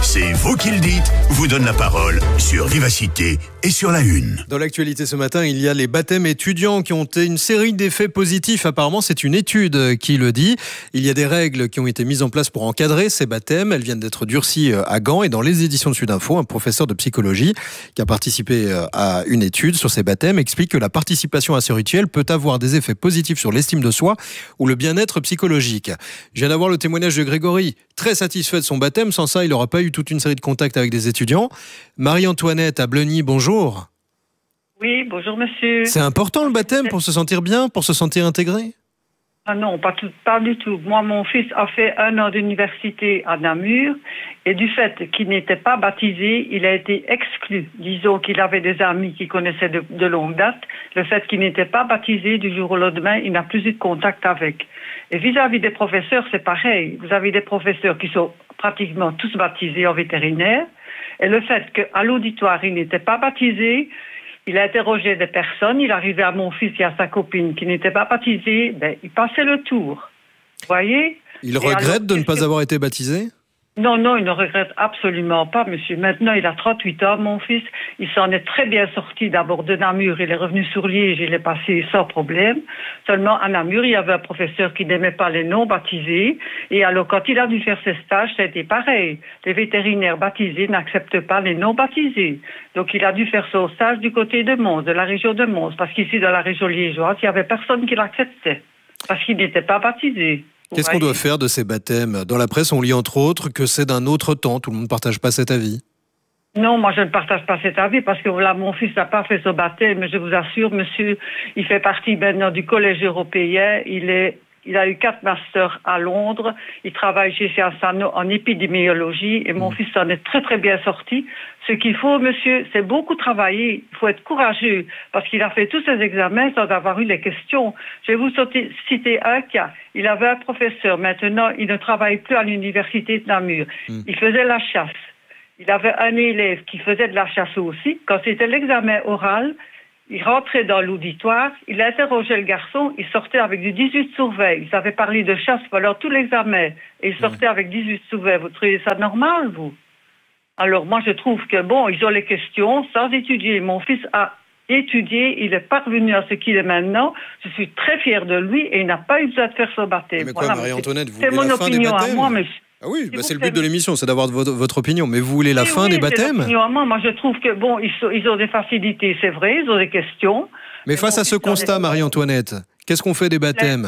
C'est vous qui le dites, vous donne la parole sur Vivacité et sur La Une. Dans l'actualité ce matin, il y a les baptêmes étudiants qui ont une série d'effets positifs. Apparemment, c'est une étude qui le dit. Il y a des règles qui ont été mises en place pour encadrer ces baptêmes. Elles viennent d'être durcies à Gand et dans les éditions de Sudinfo, un professeur de psychologie qui a participé à une étude sur ces baptêmes explique que la participation à ce rituel peut avoir des effets positifs sur l'estime de soi ou le bien-être psychologique. Je viens d'avoir le témoignage de Grégory, très satisfait de son baptême. Sans ça, il n'aurait pas eu toute une série de contacts avec des étudiants. Marie-Antoinette à Bleuny, bonjour. Oui, bonjour monsieur. C'est important le baptême pour se sentir bien, pour se sentir intégré? Ah non, pas du tout. Moi, mon fils a fait 1 an d'université à Namur et du fait qu'il n'était pas baptisé, il a été exclu. Disons qu'il avait des amis qu'il connaissait de longue date. Le fait qu'il n'était pas baptisé du jour au lendemain, il n'a plus eu de contact avec. Et vis-à-vis des professeurs, c'est pareil. Vous avez des professeurs qui sont pratiquement tous baptisés en vétérinaire. Et le fait qu'à l'auditoire, il n'était pas baptisé, il a interrogé des personnes, il arrivait à mon fils et à sa copine qui n'étaient pas baptisés, il passait le tour. Vous voyez? Il regrette de ne pas avoir été baptisé? Non, il ne regrette absolument pas, monsieur. Maintenant, il a 38 ans, mon fils. Il s'en est très bien sorti d'abord de Namur. Il est revenu sur Liège, il est passé sans problème. Seulement, à Namur, il y avait un professeur qui n'aimait pas les non-baptisés. Et alors, quand il a dû faire ses stages, ça a été pareil. Les vétérinaires baptisés n'acceptent pas les non-baptisés. Donc, il a dû faire son stage du côté de Mons, de la région de Mons. Parce qu'ici, dans la région liégeoise, il n'y avait personne qui l'acceptait. Parce qu'il n'était pas baptisé. Qu'est-ce qu'on doit faire de ces baptêmes? Dans la presse, on lit entre autres que c'est d'un autre temps. Tout le monde ne partage pas cet avis. Non, moi je ne partage pas cet avis parce que voilà, mon fils n'a pas fait ce baptême, mais je vous assure, monsieur, il fait partie maintenant du collège européen. Il a eu 4 masters à Londres. Il travaille chez Ciansano en épidémiologie et mon fils en est très très bien sorti. Ce qu'il faut, monsieur, c'est beaucoup travailler. Il faut être courageux parce qu'il a fait tous ses examens sans avoir eu les questions. Je vais vous citer un cas. Il avait un professeur. Maintenant, il ne travaille plus à l'université de Namur. Il faisait la chasse. Il avait un élève qui faisait de la chasse aussi. Quand c'était l'examen oral, il rentrait dans l'auditoire, il interrogeait le garçon, il sortait avec du 18 sur 20. Ils avaient parlé de chasse pendant tout l'examen et il sortait avec 18 sur 20. Vous trouvez ça normal, vous? Alors moi je trouve que bon, ils ont les questions sans étudier. Mon fils a étudié, il est parvenu à ce qu'il est maintenant. Je suis très fière de lui et il n'a pas eu besoin de faire son baptême. Mais quoi, voilà, Marie-Antoinette, vous c'est voulez mon la fin des opinion à baptêmes? moi, monsieur. Ah oui, c'est le but de l'émission, c'est d'avoir votre opinion. Mais vous voulez la fin des baptêmes? Moi, je trouve que bon, ils ont des facilités, c'est vrai, ils ont des questions. Mais face à ce constat, Marie-Antoinette, qu'est-ce qu'on fait des baptêmes?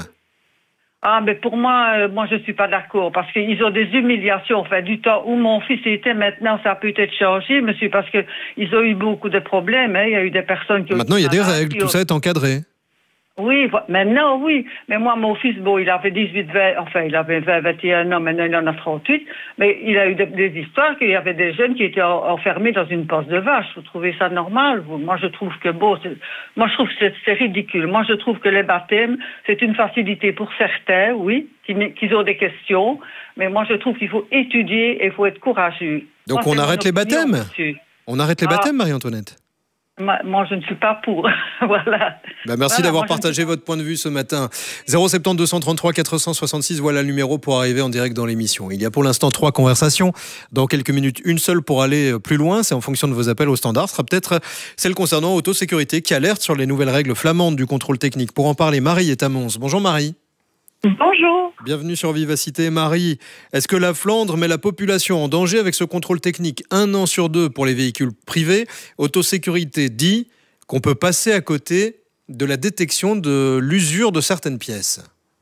Ah, mais pour moi, je suis pas d'accord parce qu'ils ont des humiliations. Enfin, du temps où mon fils était, maintenant, ça a peut-être changé, monsieur, parce que ils ont eu beaucoup de problèmes. Hein. Il y a eu des personnes qui. Maintenant, il y a des règles, tout ça est encadré. Oui, maintenant, oui. Mais moi, mon fils, bon, il avait 18, 20, enfin, il avait 20, 21 ans, maintenant il en a 38. Mais il a eu des histoires qu'il y avait des jeunes qui étaient enfermés dans une passe de vache. Vous trouvez ça normal, vous? Moi, je trouve que, bon, moi, je trouve que c'est ridicule. Moi, je trouve que les baptêmes, c'est une facilité pour certains, oui, qui ont des questions. Mais moi, je trouve qu'il faut étudier et il faut être courageux. Donc, moi, on arrête les baptêmes? Monsieur. On arrête les baptêmes, Marie-Antoinette? Moi, je ne suis pas pour. Voilà. Merci d'avoir partagé votre point de vue ce matin. 070 233 466, voilà le numéro pour arriver en direct dans l'émission. Il y a pour l'instant 3 conversations. Dans quelques minutes, une seule pour aller plus loin. C'est en fonction de vos appels au standard. Ce sera peut-être celle concernant autosécurité qui alerte sur les nouvelles règles flamandes du contrôle technique. Pour en parler, Marie est à Mons. Bonjour Marie. Bonjour. Bienvenue sur Vivacité. Marie, est-ce que la Flandre met la population en danger avec ce contrôle technique 1 an sur 2 pour les véhicules privés? Autosécurité dit qu'on peut passer à côté de la détection de l'usure de certaines pièces.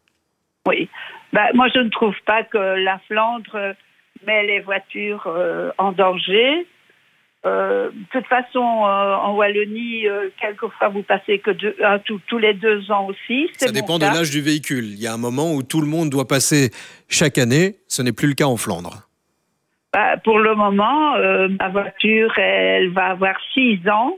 Oui. Moi, je ne trouve pas que la Flandre met les voitures en danger. De toute façon, en Wallonie, quelquefois, vous passez que tous les 2 ans aussi. Ça dépend de l'âge du véhicule. Il y a un moment où tout le monde doit passer chaque année. Ce n'est plus le cas en Flandre. Pour le moment, ma voiture, elle va avoir 6 ans.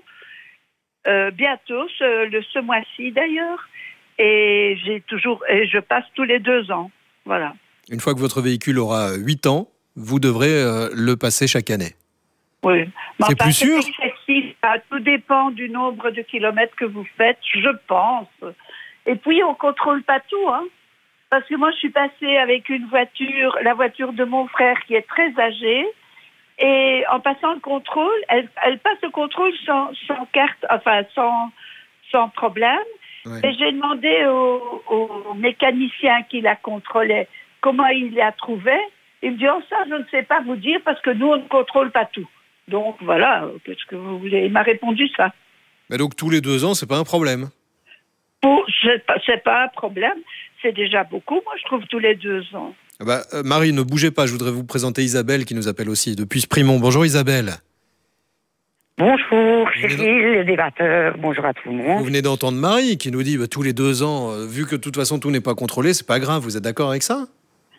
Bientôt, ce mois-ci d'ailleurs. Et je passe tous les 2 ans. Voilà. Une fois que votre véhicule aura 8 ans, vous devrez le passer chaque année. Oui. C'est plus sûr? Tout dépend du nombre de kilomètres que vous faites, je pense. Et puis, on ne contrôle pas tout. Hein. Parce que moi, je suis passée avec la voiture de mon frère qui est très âgée. Et en passant le contrôle, elle passe le contrôle sans carte, enfin sans problème. Ouais. Et j'ai demandé au mécanicien qui la contrôlait comment il la trouvait. Il me dit, oh, ça, je ne sais pas vous dire parce que nous, on ne contrôle pas tout. Donc, voilà, qu'est-ce que vous voulez? Il m'a répondu ça. Mais donc, tous les 2 ans, c'est pas un problème? C'est pas un problème. C'est déjà beaucoup, moi, je trouve, tous les 2 ans. Marie, ne bougez pas. Je voudrais vous présenter Isabelle qui nous appelle aussi depuis Sprimont. Bonjour Isabelle. Bonjour Cyril, les débatteurs, bonjour à tout le monde. Vous venez d'entendre Marie qui nous dit tous les 2 ans, vu que de toute façon tout n'est pas contrôlé, c'est pas grave. Vous êtes d'accord avec ça?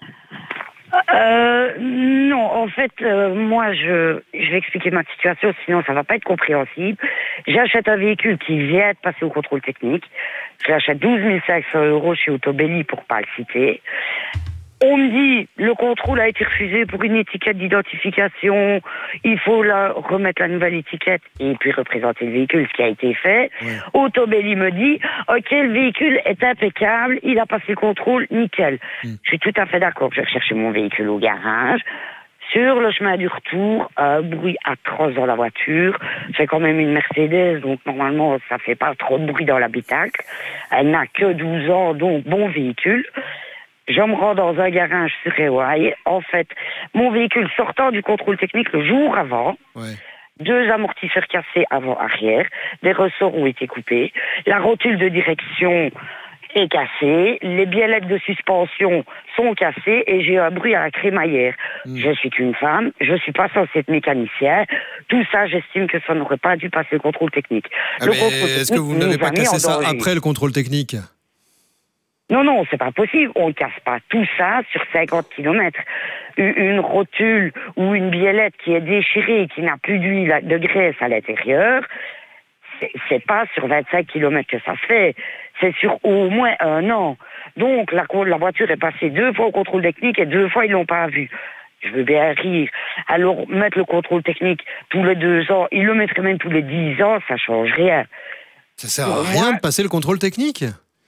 Non, en fait, moi, je vais expliquer ma situation, sinon ça va pas être compréhensible. J'achète un véhicule qui vient de passer au contrôle technique. Je l'achète 12 500 € chez Autobelli pour pas le citer. On me dit, le contrôle a été refusé pour une étiquette d'identification, il faut remettre la nouvelle étiquette et puis représenter le véhicule, ce qui a été fait. Ouais. Autobelli me dit, ok, le véhicule est impeccable, il a passé le contrôle, nickel. Je suis tout à fait d'accord, je vais rechercher mon véhicule au garage. Sur le chemin du retour, bruit atroce dans la voiture. C'est quand même une Mercedes, donc normalement, ça fait pas trop de bruit dans l'habitacle. Elle n'a que 12 ans, donc bon véhicule. Je me rends dans un garage sur Hawaï. En fait, mon véhicule sortant du contrôle technique le jour avant, 2 amortisseurs cassés avant-arrière, des ressorts ont été coupés, la rotule de direction est cassée, les biellettes de suspension sont cassées et j'ai un bruit à la crémaillère. Je suis qu'une femme, je suis pas censée être mécanicien. Tout ça, j'estime que ça n'aurait pas dû passer le contrôle technique. Est-ce que vous n'avez pas cassé ça après le contrôle technique? Non, c'est pas possible. On ne casse pas tout ça sur 50 km. Une rotule ou une biellette qui est déchirée, qui n'a plus d'huile, de graisse à l'intérieur, c'est pas sur 25 km que ça se fait. C'est sur au moins 1 an. Donc, la voiture est passée 2 fois au contrôle technique et 2 fois, ils l'ont pas vu. Je veux bien rire. Alors, mettre le contrôle technique tous les 2 ans, ils le mettraient même tous les 10 ans, ça change rien. Ça sert à rien de passer le contrôle technique?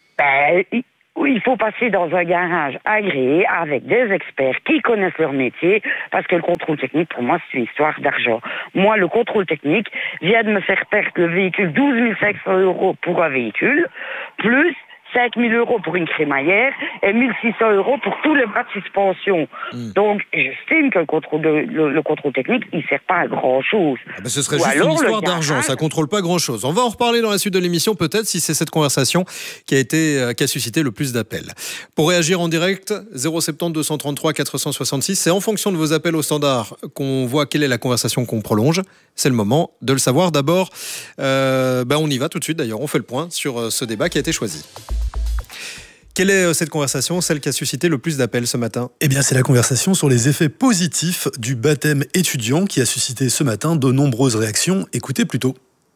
Oui, il faut passer dans un garage agréé avec des experts qui connaissent leur métier parce que le contrôle technique, pour moi, c'est une histoire d'argent. Moi, le contrôle technique vient de me faire perdre le véhicule 12 500 € pour un véhicule, plus 5 000 € pour une crémaillère et 1 600 € pour tous les bras de suspension. Donc, j'estime que le contrôle technique, il ne sert pas à grand-chose. Ce serait juste une histoire d'argent, ça ne contrôle pas grand-chose. On va en reparler dans la suite de l'émission, peut-être, si c'est cette conversation qui a suscité le plus d'appels. Pour réagir en direct, 070 233 466, c'est en fonction de vos appels au standard qu'on voit quelle est la conversation qu'on prolonge. C'est le moment de le savoir. D'abord, on y va tout de suite, d'ailleurs, on fait le point sur ce débat qui a été choisi. Quelle est cette conversation, celle qui a suscité le plus d'appels ce matin? Eh bien, c'est la conversation sur les effets positifs du baptême étudiant qui a suscité ce matin de nombreuses réactions. Écoutez plutôt.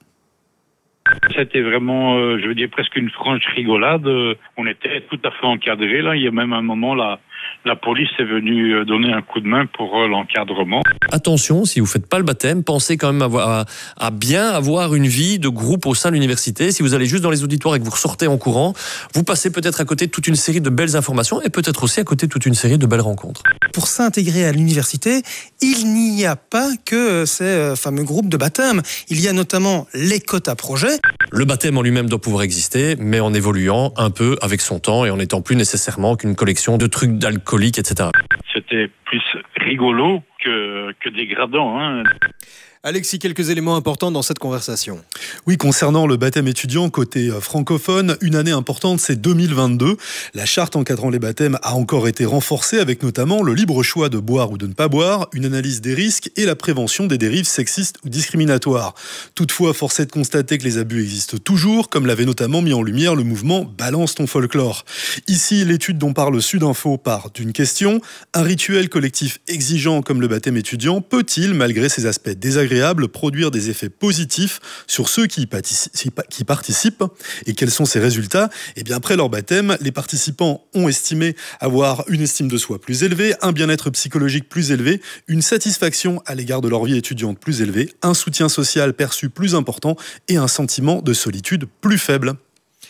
C'était vraiment, je veux dire, presque une franche rigolade. On était tout à fait encadrés. Là, il y a même un moment, la police est venue donner un coup de main pour l'encadrement. Attention, si vous ne faites pas le baptême, pensez quand même à bien avoir une vie de groupe au sein de l'université. Si vous allez juste dans les auditoires et que vous ressortez en courant, vous passez peut-être à côté de toute une série de belles informations et peut-être aussi à côté de toute une série de belles rencontres. Pour s'intégrer à l'université, il n'y a pas que ces fameux groupes de baptême. Il y a notamment les quotas projets. Le baptême en lui-même doit pouvoir exister, mais en évoluant un peu avec son temps et en n'étant plus nécessairement qu'une collection de trucs d'alcooliques, etc. C'était plus rigolo que dégradant, hein. Alexis, quelques éléments importants dans cette conversation. Oui, concernant le baptême étudiant côté francophone, une année importante, c'est 2022. La charte encadrant les baptêmes a encore été renforcée avec notamment le libre choix de boire ou de ne pas boire, une analyse des risques et la prévention des dérives sexistes ou discriminatoires. Toutefois, force est de constater que les abus existent toujours, comme l'avait notamment mis en lumière le mouvement Balance ton folklore. Ici, l'étude dont parle Sudinfo part d'une question. Un rituel collectif exigeant comme le baptême étudiant peut-il, malgré ses aspects désagréables, produire des effets positifs sur ceux qui participent. Et quels sont ces résultats? Eh bien, après leur baptême, les participants ont estimé avoir une estime de soi plus élevée, un bien-être psychologique plus élevé, une satisfaction à l'égard de leur vie étudiante plus élevée, un soutien social perçu plus important et un sentiment de solitude plus faible.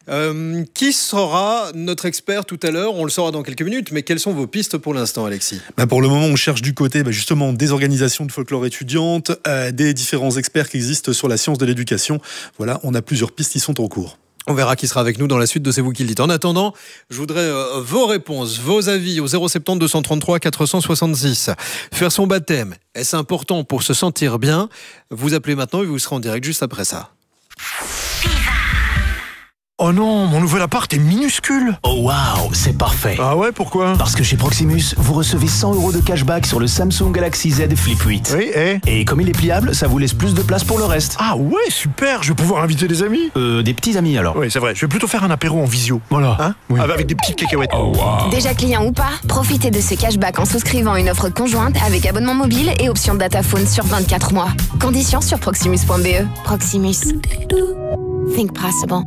Qui sera notre expert tout à l'heure? On le saura dans quelques minutes, mais quelles sont vos pistes pour l'instant, Alexis? Pour le moment, on cherche du côté justement des organisations de folklore étudiantes, des différents experts qui existent sur la science de l'éducation. Voilà, on a plusieurs pistes qui sont en cours. On verra qui sera avec nous dans la suite de C'est vous qui le dites. En attendant, je voudrais vos réponses, vos avis au 070 233 466. Faire son baptême, est-ce important pour se sentir bien? Vous appelez maintenant et vous serez en direct juste après ça. Oh non, mon nouvel appart est minuscule. Oh waouh, c'est parfait. Ah ouais, pourquoi? Parce que chez Proximus, vous recevez 100 € de cashback sur le Samsung Galaxy Z Flip 8. Oui, et comme il est pliable, ça vous laisse plus de place pour le reste. Ah ouais, super, je vais pouvoir inviter des amis. Des petits amis alors. Oui, c'est vrai, je vais plutôt faire un apéro en visio. Voilà. Hein? Oui. Avec des petites cacahuètes. Oh wow. Déjà client ou pas, profitez de ce cashback en souscrivant une offre conjointe avec abonnement mobile et option dataphone sur 24 mois. Conditions sur proximus.be. Proximus. Think possible.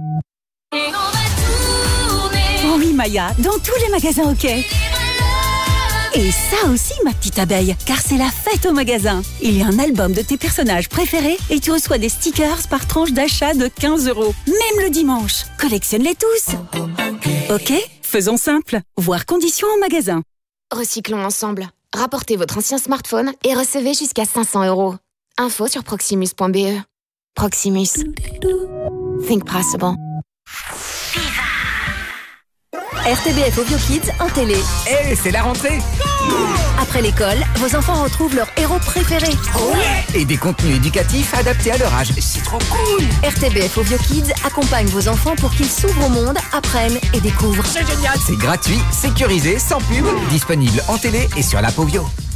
Oh oui, Maya, dans tous les magasins OK. Et ça aussi, ma petite abeille, car c'est la fête au magasin. Il y a un album de tes personnages préférés et tu reçois des stickers par tranche d'achat de 15 €. Même le dimanche. Collectionne-les tous. OK, faisons simple. Voir conditions en magasin. Recyclons ensemble. Rapportez votre ancien smartphone et recevez jusqu'à 500 €. Info sur proximus.be. Proximus. Think possible. RTBF Ovio Kids en télé. C'est la rentrée. Après l'école, vos enfants retrouvent leur héros préféré. Et des contenus éducatifs adaptés à leur âge. C'est trop cool. RTBF Ovio Kids accompagne vos enfants pour qu'ils s'ouvrent au monde, apprennent et découvrent. C'est génial. C'est gratuit, sécurisé, sans pub. Disponible en télé et sur l'app Ovio.